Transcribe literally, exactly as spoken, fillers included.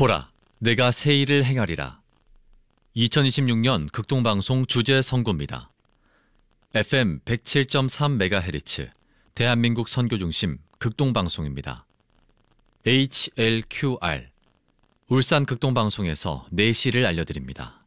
보라, 내가 새 일을 행하리라. 이천이십육 년 극동방송 주제 선고입니다. 에프엠 백칠 점 삼 메가헤르츠 대한민국 선교중심 극동방송입니다. 에이치엘큐알 울산 극동방송에서 내시를 알려드립니다.